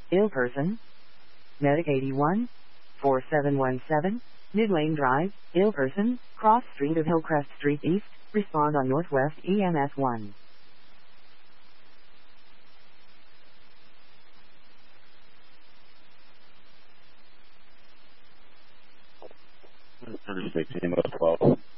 Ill person. Medic 81. 4717. Midlane Drive, Ill person, cross street of Hillcrest Street East, respond on Northwest EMS 1. 36 EMS 12.